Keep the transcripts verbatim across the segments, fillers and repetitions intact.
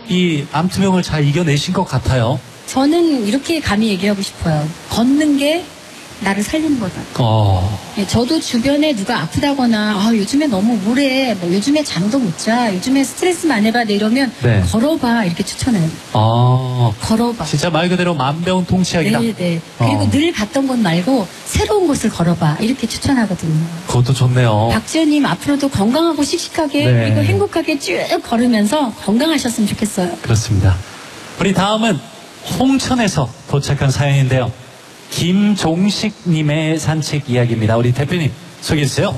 이 암투병을 잘 이겨내신 것 같아요. 저는 이렇게 감히 얘기하고 싶어요. 걷는 게 나를 살리는 거다. 어. 예, 저도 주변에 누가 아프다거나 아, 요즘에 너무 우울해, 뭐 요즘에 잠도 못 자, 요즘에 스트레스 많이 받아 이러면 네. 걸어봐 이렇게 추천해요. 아. 걸어봐. 진짜 말 그대로 만병통치약이다. 네, 네. 그리고 어. 늘 갔던 곳 말고 새로운 곳을 걸어봐 이렇게 추천하거든요. 그것도 좋네요. 박지현님 앞으로도 건강하고 씩씩하게 네. 그리고 행복하게 쭉 걸으면서 건강하셨으면 좋겠어요. 그렇습니다. 우리 다음은 홍천에서 도착한 사연인데요. 김종식님의 산책 이야기입니다. 우리 대표님 소개해주세요.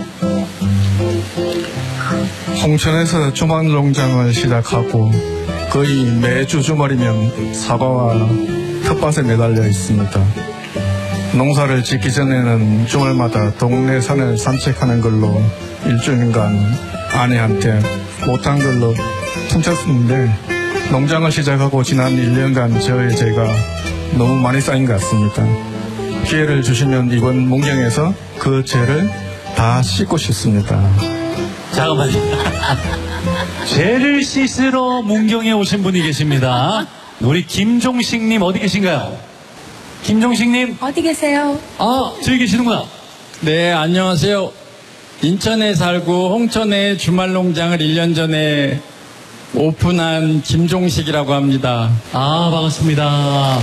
홍천에서 주말 농장을 시작하고 거의 매주 주말이면 사과와 텃밭에 매달려 있습니다. 농사를 짓기 전에는 주말마다 동네 산을 산책하는 걸로 일주일간 아내한테 못한 걸로 퉁쳤는데 농장을 시작하고 지난 일 년간 저의 죄가 너무 많이 쌓인 것 같습니다. 기회를 주시면 이번 문경에서 그 죄를 다 씻고 싶습니다. 잠깐만요. 죄를 씻으러 문경에 오신 분이 계십니다. 우리 김종식님 어디 계신가요? 김종식님? 어디 계세요? 아, 저기 계시는구나. 네, 안녕하세요. 인천에 살고 홍천에 주말 농장을 일 년 전에 오픈한 김종식이라고 합니다. 아, 반갑습니다.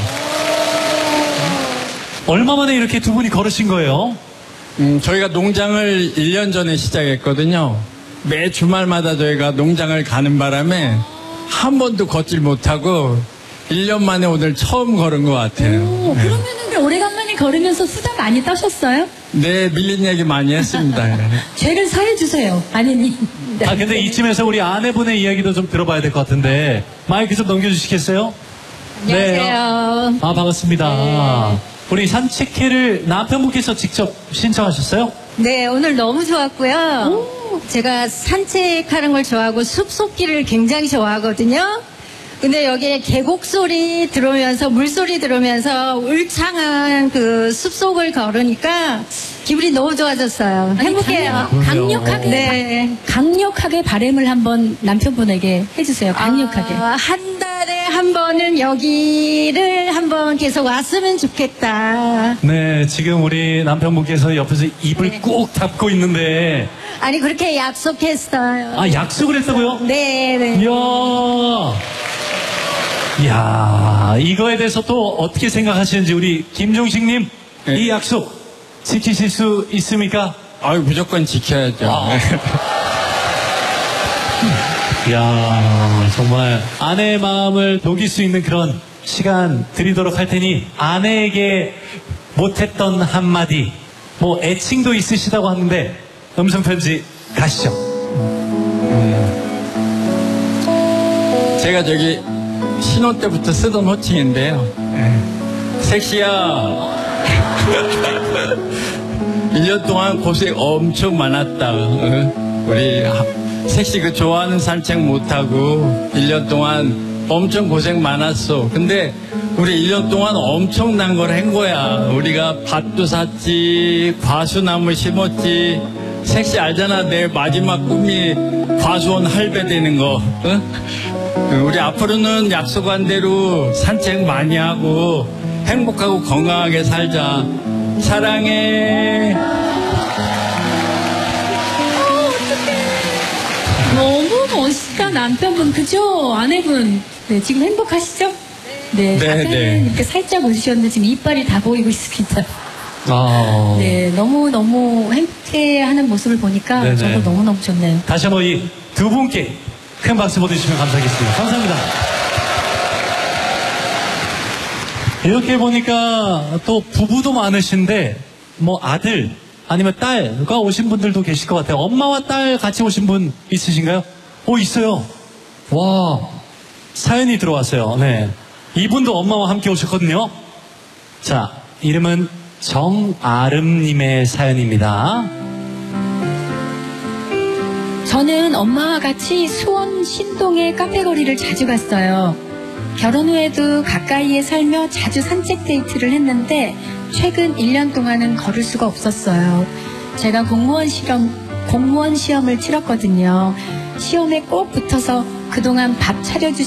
얼마 만에 이렇게 두 분이 걸으신 거예요? 음, 저희가 농장을 일 년 전에 시작했거든요. 매 주말마다 저희가 농장을 가는 바람에 한 번도 걷질 못하고 일 년 만에 오늘 처음 걸은 것 같아요. 오, 그러면은 오래간만에 걸으면서 수다 많이 떠셨어요? 네, 밀린 얘기 많이 했습니다. 죄를 사해 주세요, 아내님. 아, 근데 이쯤에서 우리 아내분의 이야기도 좀 들어봐야 될 것 같은데 마이크 좀 넘겨주시겠어요? 안녕하세요. 네. 아, 반갑습니다. 네. 우리 산책회를 남편분께서 직접 신청하셨어요? 네, 오늘 너무 좋았고요. 제가 산책하는 걸 좋아하고 숲속길을 굉장히 좋아하거든요. 근데 여기에 계곡 소리 들으면서 물소리 들으면서 울창한 그 숲속을 걸으니까 기분이 너무 좋아졌어요. 행복해요. 그러게요. 강력하게, 네. 강력하게 바람을 한번 남편분에게 해주세요. 강력하게. 아, 한 달에 한 번은 여기를 한번 계속 왔으면 좋겠다. 네, 지금 우리 남편분께서 옆에서 입을 네. 꾹 닫고 있는데 아니, 그렇게 약속했어요. 아, 약속을 했다고요? 네, 네. 이야, 이야, 이거에 대해서 또 어떻게 생각하시는지 우리 김종식님, 네. 이 약속 지키실 수 있습니까? 아유, 무조건 지켜야죠. 아. 이야, 정말 아내의 마음을 녹일 수 있는 그런 시간 드리도록 할 테니 아내에게 못했던 한마디, 뭐 애칭도 있으시다고 하는데 음성편지 가시죠. 제가 저기 신혼 때부터 쓰던 호칭인데요. 섹시야. 일 년 동안 고생 엄청 많았다. 어? 우리 섹시 그 좋아하는 산책 못하고 일 년 동안 엄청 고생 많았어. 근데 우리 일 년 동안 엄청난 걸 한 거야. 우리가 밭도 샀지, 과수나무 심었지. 섹시 알잖아, 내 마지막 꿈이 과수원 할배 되는 거. 어? 우리 앞으로는 약속한 대로 산책 많이 하고 행복하고 건강하게 살자. 사랑해. 너무 멋있다, 남편분. 그죠? 아내분. 네, 지금 행복하시죠? 네. 네, 아까는 네. 이렇게 살짝 웃으셨는데 지금 이빨이 다 보이고 있습니다. 아, 네, 너무너무 행복해하는 모습을 보니까 네네. 저도 너무너무 좋네요. 다시 한번 이 두 분께 큰 박수 보내주시면 감사하겠습니다. 감사합니다. 이렇게 보니까 또 부부도 많으신데 뭐 아들 아니면 딸과 오신 분들도 계실 것 같아요. 엄마와 딸 같이 오신 분 있으신가요? 오, 있어요. 와, 사연이 들어왔어요. 네, 이분도 엄마와 함께 오셨거든요. 자, 이름은 정아름님의 사연입니다. 저는 엄마와 같이 수원 신동의 카페거리를 자주 갔어요. 결혼 후에도 가까이에 살며 자주 산책 데이트를 했는데 최근 일 년 동안은 걸을 수가 없었어요. 제가 공무원 시험, 공무원 시험을 치렀거든요. 시험에 꼭 붙어서 그동안 밥 차려주신